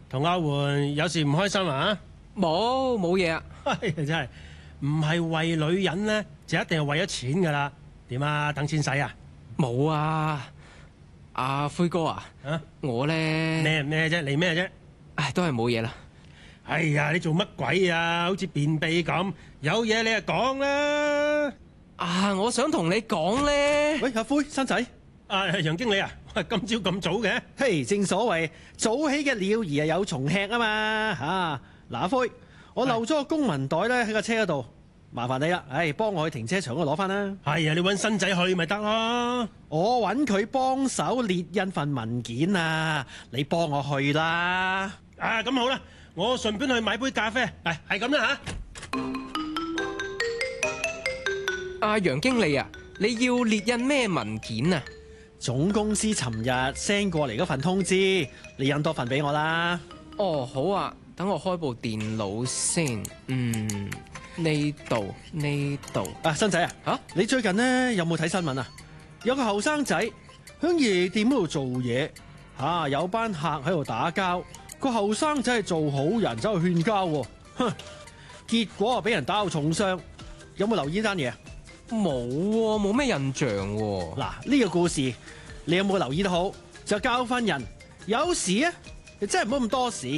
同阿媛有事唔開心啊？ 冇嘢啊！ 真係唔係為女人咧，就一定係為咗錢噶啦。點啊？等錢使啊？ 冇啊！阿灰哥啊，我咧咩啫？你咩啫？ 唉，都係冇嘢啦。 哎呀，你做乜鬼啊？好似便秘咁，有嘢你就講啦。 我想同你講咧。 喂，阿灰生仔， 楊經理啊，今朝咁早嘅？ 嘿，正所謂早起嘅鳥兒有蟲吃啊嘛嚇。嗱，阿灰，我漏咗個公文袋咧喺個車嗰度，麻煩你啦，幫我去停車場嗰度攞翻啦。 係啊，你揾新仔去咪得咯。 我揾佢幫手列印份文件啊，你幫我去啦。 咁好啦，我順便去買杯咖啡，係咁啦嚇。 楊經理啊，你要列印咩文件啊？ 總公司尋日 send 過嚟嗰份通知，你印多份俾我啦。 哦，好啊，等我開部電腦先。呢度。 新仔啊，你最近呢有冇睇新聞啊？有個後生仔喺夜店嗰度做嘢，有班客喺度打交，個後生仔係做好人走去勸交，結果啊俾人打到重傷。有冇留意呢單嘢啊？ 冇咩印象喎。 嗱，呢個故事你有冇留意得好？就教訓人，有時啊，你真係唔好咁多事。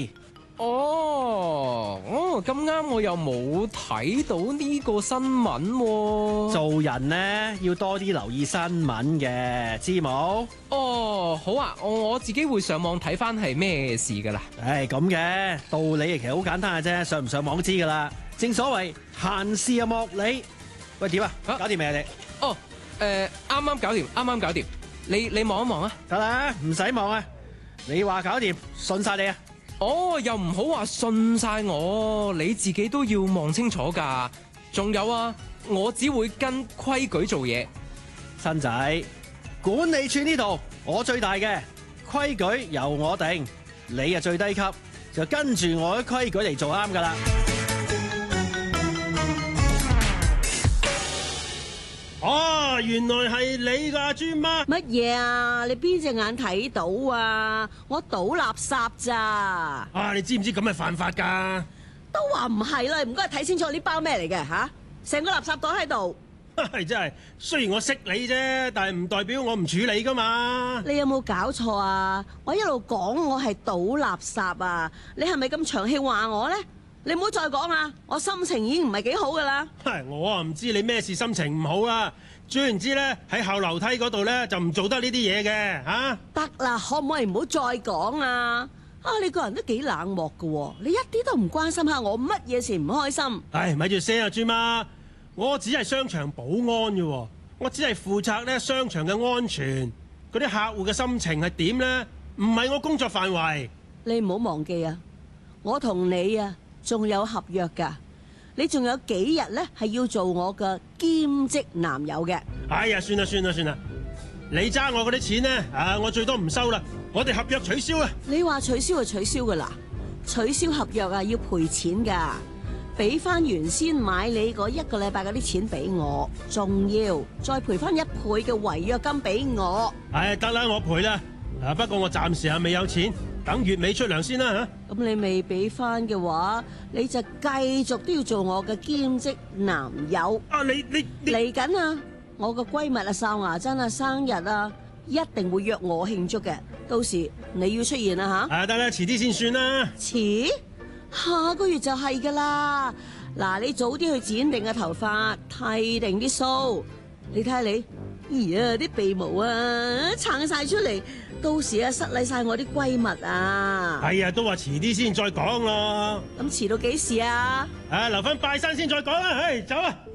咁啱我又冇睇到呢個新聞喎。 做人呢要多啲留意新聞嘅，知冇？ 好啊，我自己會上網睇翻係咩事噶啦。 咁嘅道理其實好簡單嘅啫，上唔上網知噶啦。正所謂閒事啊莫理。喂，點啊？搞掂未啊你？ 啱啱搞掂。你望一望啊。 得啦，唔使望啊。你話搞掂，信晒你啊。 又唔好話信晒我，你自己都要望清楚噶。仲有啊，我只會跟規矩做嘢。 新仔，管理處呢度我最大嘅，規矩由我定，你啊最低級，就跟住我嘅規矩嚟做啱噶啦。 原來係你㗎，豬媽。 乜嘢啊？你邊隻眼睇到啊？我倒垃圾咋？ 你知唔知咁係犯法㗎？ 都話唔係啦，唔該睇清楚呢包咩嚟嘅吓？成個垃圾袋喺度。 係真係，雖然我識你啫，但係唔代表我唔處理㗎嘛。 你有冇搞錯啊？我一路講我係倒垃圾啊，你係咪咁長氣話我呢？你唔好再講啊！我心情已經唔係幾好噶啦。 我唔知你咩事心情唔好啦。總言之咧，喺後樓梯嗰度咧就唔做得呢啲嘢嘅吓。 得啦，可唔可以唔好再講啊？你個人都幾冷漠噶，你一啲都唔關心下我乜嘢事唔開心。 咪住聲啊，豬媽！我只係商場保安嘅，我只係負責咧商場嘅安全。嗰啲客戶嘅心情係點咧？唔係我工作範圍。 你唔好忘記啊，我同你啊仲有合約噶。你仲有幾日咧係要做我嘅兼職男友嘅？ 算啦，你爭我嗰啲錢咧，我最多唔收啦，我哋合約取消啊！ 你話取消就取消噶啦，取消合約啊要賠錢噶，俾翻原先買你嗰1個禮拜嗰啲錢俾我，仲要再賠翻1倍嘅違約金俾我。 得啦，我賠啦，不過我暫時係未有錢。等月尾出糧先啦吓。 咁你未俾翻嘅話，你就繼續都要做我嘅兼職男友。 你嚟緊啊！我個閨蜜啊，哨牙珍啊，生日啊，一定會約我慶祝嘅。到時你要出現啦吓。 得啦，遲啲先算啦。 遲？下個月就係噶啦。嗱，你早啲去剪定個頭髮，剃定啲鬚。你睇下你，啲鼻毛啊，撐晒出嚟。到時啊，失禮晒我啲閨蜜啊！ 都話遲啲先再講咯。 咁遲到幾時啊？ 留翻拜山先再講啦，走啊！